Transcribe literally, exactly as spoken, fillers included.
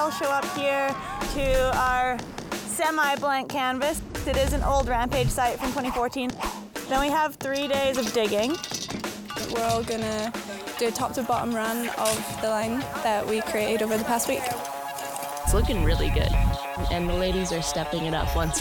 all show up here to our semi-blank canvas. It is an old Rampage site from twenty fourteen. Then we have three days of digging. We're all gonna do a top to bottom run of the line that we created over the past week. It's looking really good, and the ladies are stepping it up once